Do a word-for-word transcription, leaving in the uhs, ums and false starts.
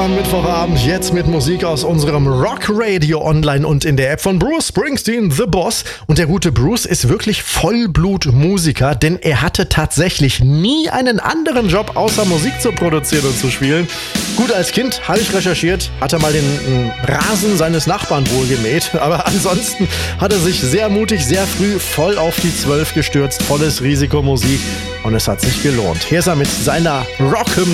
am Mittwochabend, jetzt mit Musik aus unserem Rock Radio online und in der App von Bruce Springsteen, The Boss. Und der gute Bruce ist wirklich Vollblutmusiker, denn er hatte tatsächlich nie einen anderen Job, außer Musik zu produzieren und zu spielen. Gut, als Kind, habe ich recherchiert, hat er mal den äh, Rasen seines Nachbarn wohl gemäht, aber ansonsten hat er sich sehr mutig, sehr früh voll auf die Zwölf gestürzt, volles Risiko Musik und es hat sich gelohnt. Hier ist er mit seiner Rock-Hymne